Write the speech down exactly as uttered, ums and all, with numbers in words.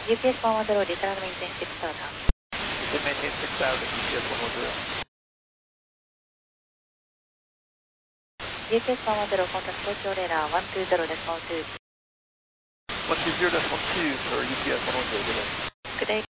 U P S one one zero, return maintain six thousand. Return maintain six thousand, U P S one one zero. U P S one one zero, contact Tokyo radar one two zero decimal two. one two zero decimal two for U P S one one zero, good day. Good day.